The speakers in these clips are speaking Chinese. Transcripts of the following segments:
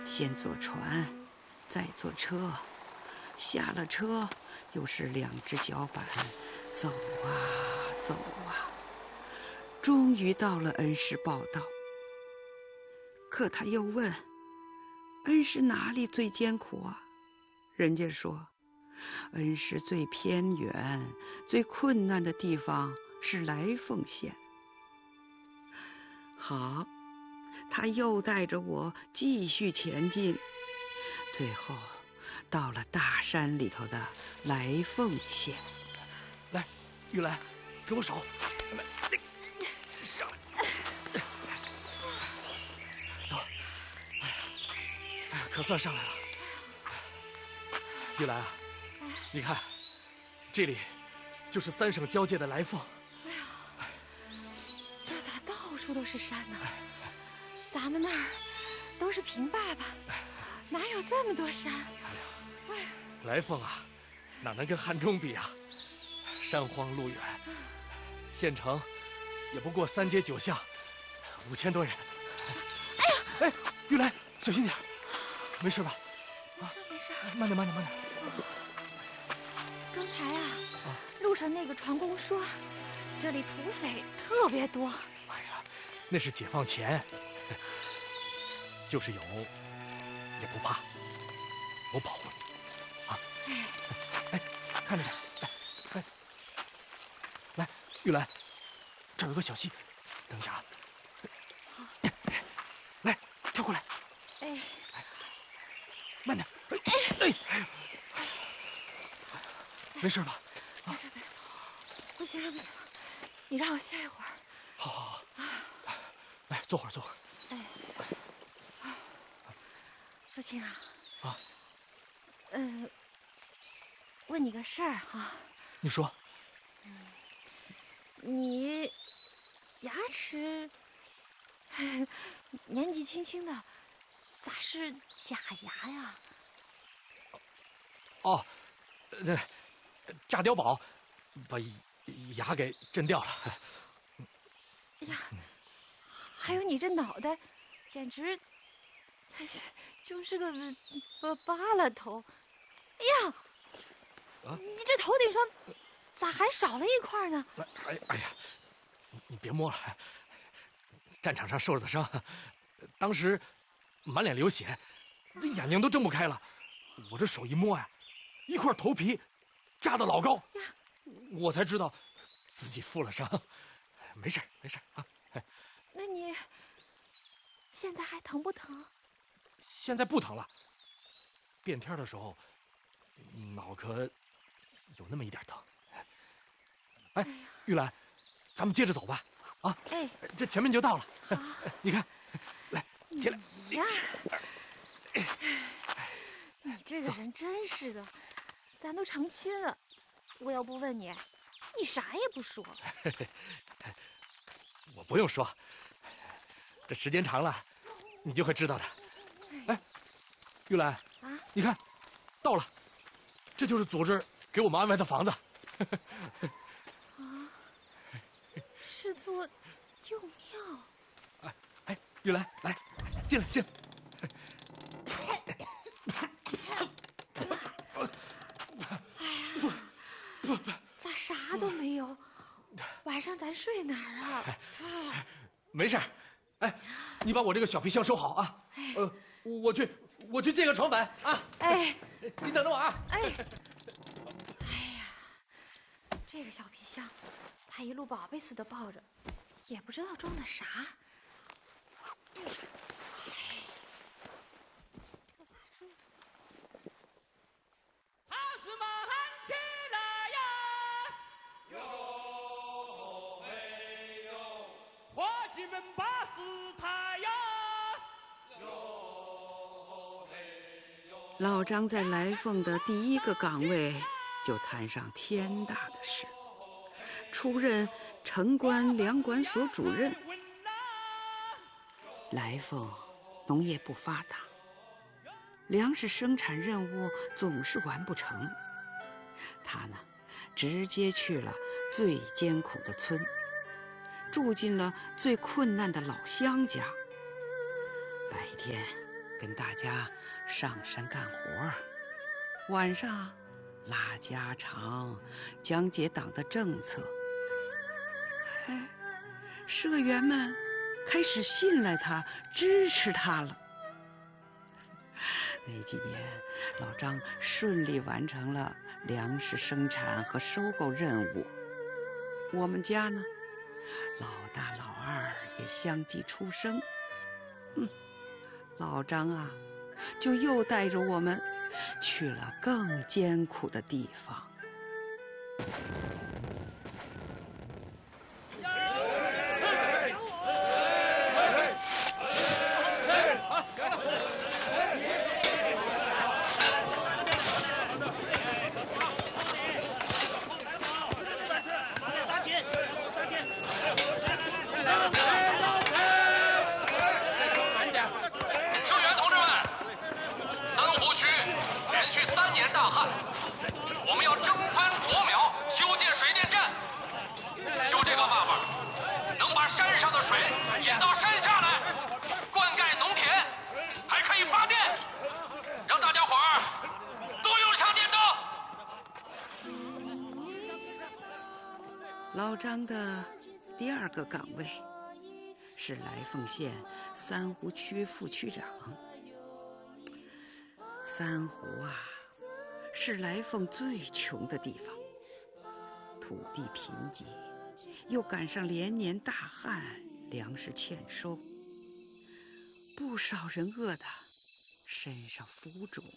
先坐船，再坐车，下了车又是2只脚板，走啊走啊，终于到了恩师报道。可他又问：恩师哪里最艰苦啊？人家说，恩师最偏远、最困难的地方是来凤县。好，他又带着我继续前进，最后到了大山里头的来凤县。 来，玉兰，给我手，上来，走。哎呀，可算上来了。玉兰啊，你看，这里就是3省交界的来凤。 哎呀，这咋到处都是山呢？咱们那儿都是平坝坝，哪有这么多山？哎呀， 来凤啊，哪能跟汉中比啊？山荒路远，县城也不过3街9巷，5000多人。哎呀，玉兰，小心点，没事吧？ 没事， 慢点，慢点，慢点。 刚才路上那个船工说，这里土匪特别多。 哎呀，那是解放前，就是有也不怕，我保护你啊！哎，看着点，来，玉兰，这儿有个小溪，等一下啊。 好， 来，跳过来。 哎， 慢点。哎，没事吧？ 没事，不行，你让我歇一会儿。 好，来，坐会儿。 哎，父亲啊，问你个事儿哈。 你说。 你牙齿年纪轻轻的，咋是假牙呀？ 哦，那炸碉堡把牙给震掉了。 呀，还有你这脑袋，简直就是个耷拉头。哎呀，你这头顶上咋还少了一块呢？ 哎呀，你别摸了，战场上受的伤，当时满脸流血，这眼睛都睁不开了。我这手一摸呀，一块头皮扎得老高，我才知道自己负了伤。没事啊。 那你现在还疼不疼？ 现在不疼了，变天的时候脑壳有那么一点疼。哎，玉兰，咱们接着走吧。啊， 哎， 这前面就到了。 好， 你看，来，起来。 呀，你这个人真是的，咱都成亲了，我要不问你，你啥也不说。 我不用说，这时间长了，你就会知道的。哎，玉兰啊， 你看，到了，这就是组织给我们安排的房子。 是座旧庙。 哎，玉兰，来，进来。 咋啥都没有？晚上咱睡哪儿啊？ 没事。哎，你把我这个小皮箱收好啊。我去借个床板啊。 哎， 你等着我啊。 哎呀，这个小皮箱，他一路宝贝似的抱着，也不知道装的啥。 孩子们起来呀！哟嘿哟，伙计们把事抬呀！哟嘿哟。 老张在来凤的第一个岗位就摊上天大的事，出任城关粮管所主任。来凤农业不发达，粮食生产任务总是完不成。他呢，直接去了最艰苦的村，住进了最困难的老乡家。白天跟大家上山干活，晚上拉家常，讲解党的政策。哎，社员们开始信赖他，支持他了。那几年，老张顺利完成了粮食生产和收购任务。我们家呢，老大老二也相继出生。老张啊，就又带着我们去了更艰苦的地方。老张的第二个岗位是来凤县三湖区副区长。三湖啊，是来凤最穷的地方，土地贫瘠，又赶上连年大旱，粮食欠收，不少人饿得身上浮肿。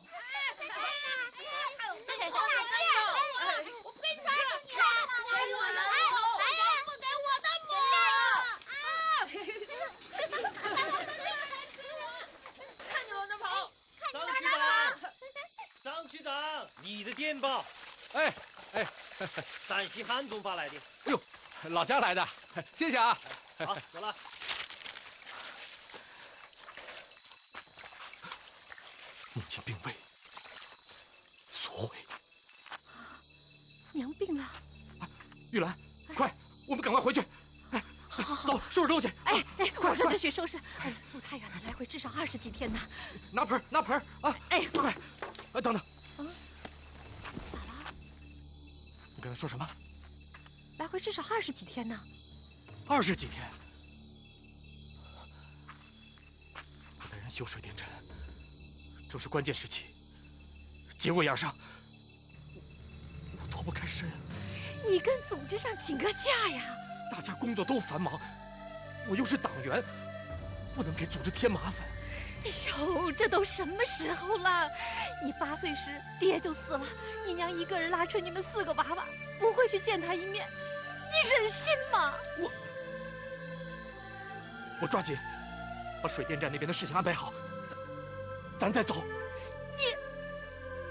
你的电报， 哎， 陕西汉中发来的。 哎呦，老家来的，谢谢啊。 好，走了。 母亲病危，所为。 娘病了。 玉兰，快，我们赶快回去。哎，走，收拾东西。 哎，我这就去收拾。哎，路太远了，来回至少20几天呢。 拿盆啊！ 哎， 快！哎，等等。 咋了？ 你刚才说什么？ 来回至少20几天呢。 20几天。我带人修水电站，正是关键时期，节骨眼上，我脱不开身。 你跟组织上请个假呀！ 大家工作都繁忙，我又是党员，不能给组织添麻烦。 哎呦，这都什么时候了？你8岁时爹就死了，你娘一个人拉扯你们4个娃娃，不会去见他一面，你忍心吗？ 我抓紧把水电站那边的事情安排好，咱再走。